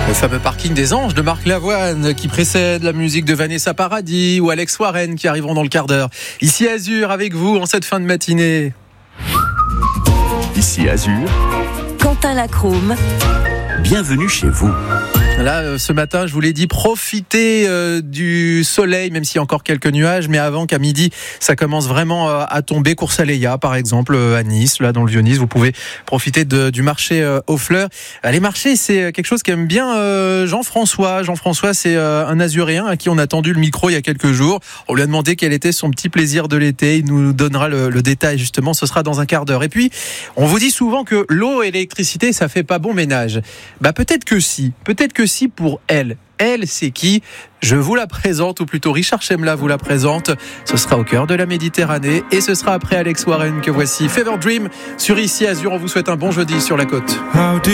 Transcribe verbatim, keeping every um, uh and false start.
Le fameux parking des Anges de Marc Lavoine qui précède la musique de Vanessa Paradis ou Alex Warren qui arriveront dans le quart d'heure. Ici Azur avec vous en cette fin de matinée. Ici Azur, Quentin Lacrome, bienvenue chez vous. Là, euh, ce matin, je vous l'ai dit, profitez euh, du soleil, même s'il y a encore quelques nuages, mais avant qu'à midi, ça commence vraiment euh, à tomber. Course à Léa, par exemple, euh, à Nice, là, dans le Vieux-Nice, vous pouvez profiter de, du marché euh, aux fleurs. Euh, les marchés, c'est quelque chose qu'aime bien euh, Jean-François. Jean-François, c'est euh, un Azuréen à qui on a tendu le micro il y a quelques jours. On lui a demandé quel était son petit plaisir de l'été. Il nous donnera le, le détail, justement, ce sera dans un quart d'heure. Et puis, on vous dit souvent que l'eau et l'électricité, ça fait pas bon ménage. Bah, peut-être que si. Peut-être que si pour elle. Elle, c'est qui ? Je vous la présente, ou plutôt Richard Chemla vous la présente. Ce sera au cœur de la Méditerranée et ce sera après Alex Warren que voici Fever Dream sur Ici Azur. On vous souhaite un bon jeudi sur la côte.